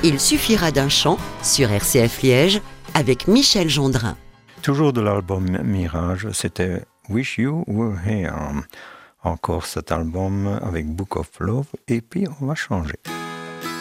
Il suffira d'un chant sur RCF Liège avec Michel Gendrin. Toujours de l'album Mirage, c'était Wish You Were Here. Encore cet album avec Book of Love, et puis on va changer.